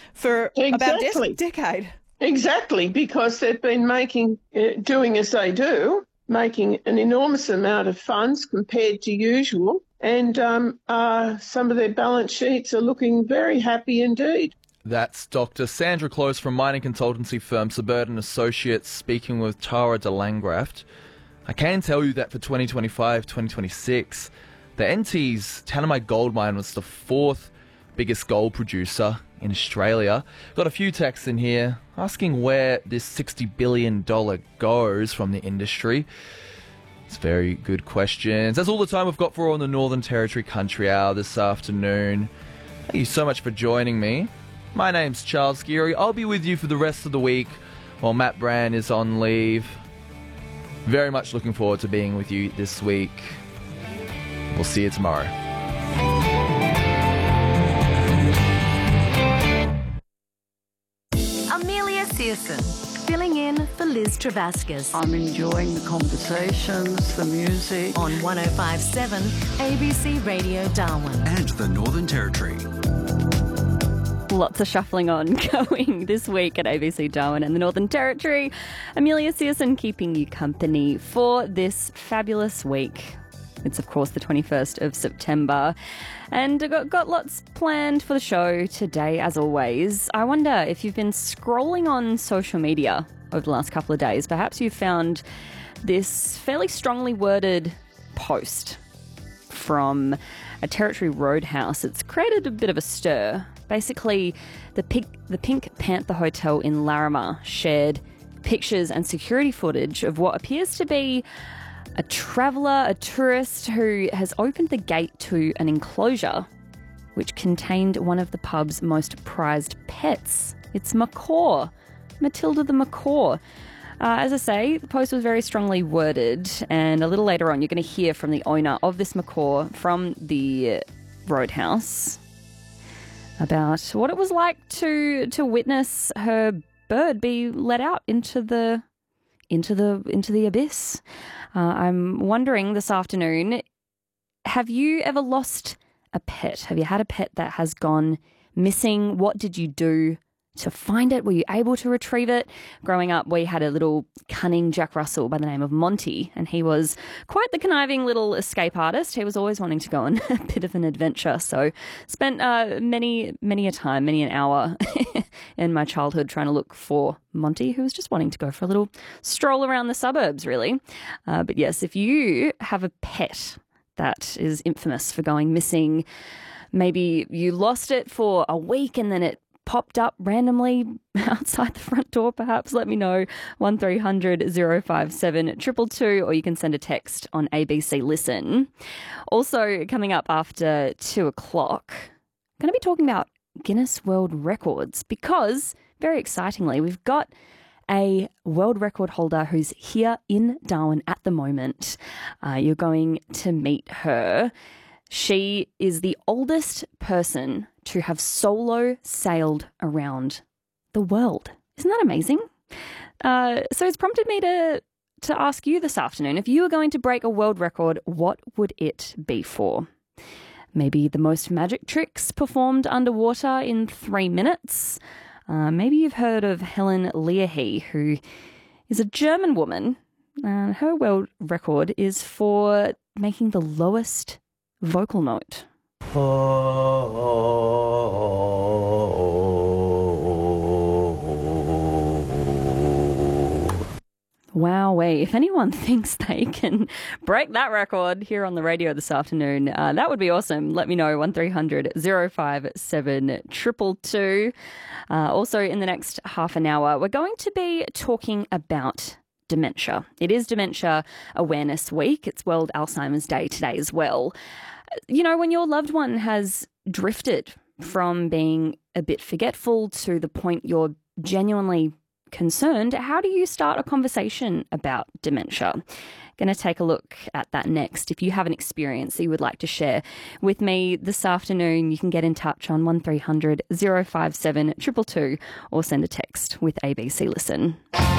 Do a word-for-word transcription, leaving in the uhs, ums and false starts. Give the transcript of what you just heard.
for exactly. about a decade. Exactly, because they've been making, uh, doing as they do, making an enormous amount of funds compared to usual, and um, uh, some of their balance sheets are looking very happy indeed. That's Doctor Sandra Close from mining consultancy firm Subert and Associates speaking with Tara de Langraft. I can tell you that for twenty twenty-five twenty twenty-six, the N T's Tanami Gold Mine was the fourth biggest gold producer in Australia. Got a few texts in here asking where this sixty billion dollars goes from the industry. It's very good questions. That's all the time we've got for on the Northern Territory Country Hour this afternoon. Thank you so much for joining me. My name's Charles Geary. I'll be with you for the rest of the week while Matt Brand is on leave. Very much looking forward to being with you this week. We'll see you tomorrow. Amelia Searson, filling in for Liz Travascus. I'm enjoying the conversations, the music. On one oh five point seven A B C Radio Darwin. And the Northern Territory. Lots of shuffling on going this week at A B C Darwin and the Northern Territory. Amelia Searson keeping you company for this fabulous week. It's, of course, the twenty-first of September. And I've got, got lots planned for the show today, as always. I wonder if you've been scrolling on social media over the last couple of days. Perhaps you've found this fairly strongly worded post from a Territory Roadhouse. It's created a bit of a stir. Basically, the Pink, the Pink Panther Hotel in Larrimah shared pictures and security footage of what appears to be a traveller, a tourist who has opened the gate to an enclosure which contained one of the pub's most prized pets. It's macaw, Matilda the macaw. Uh, as I say, the post was very strongly worded, and a little later on you're going to hear from the owner of this macaw from the Roadhouse about what it was like to to witness her bird be let out into the into the into the abyss. Uh, I'm wondering this afternoon, have you ever lost a pet? Have you had a pet that has gone missing? What did you do to find it? Were you able to retrieve it? Growing up, we had a little cunning Jack Russell by the name of Monty, and he was quite the conniving little escape artist. He was always wanting to go on a bit of an adventure, so spent uh, many, many a time, many an hour in my childhood trying to look for Monty, who was just wanting to go for a little stroll around the suburbs, really. Uh, but yes, if you have a pet that is infamous for going missing, maybe you lost it for a week and then it popped up randomly outside the front door, perhaps, let me know. one three hundred oh five seven two two two, or you can send a text on A B C Listen. Also, coming up after two o'clock, I'm going to be talking about Guinness World Records because, very excitingly, we've got a world record holder who's here in Darwin at the moment. Uh, you're going to meet her. She is the oldest person to have solo sailed around the world. Isn't that amazing? Uh, so it's prompted me to to ask you this afternoon, if you were going to break a world record, what would it be for? Maybe the most magic tricks performed underwater in three minutes. Uh, maybe you've heard of Helen Leahy, who is a German woman. Uh, her world record is for making the lowest vocal note. Wowee. If anyone thinks they can break that record here on the radio this afternoon, uh, that would be awesome. Let me know, one three hundred oh five seven two two two. Uh, also, in the next half an hour, we're going to be talking about dementia. It is Dementia Awareness Week. It's World Alzheimer's Day today as well. You know, when your loved one has drifted from being a bit forgetful to the point you're genuinely concerned, how do you start a conversation about dementia? Going to take a look at that next. If you have an experience that you would like to share with me this afternoon, you can get in touch on one three hundred oh five seven two two two or send a text with A B C Listen.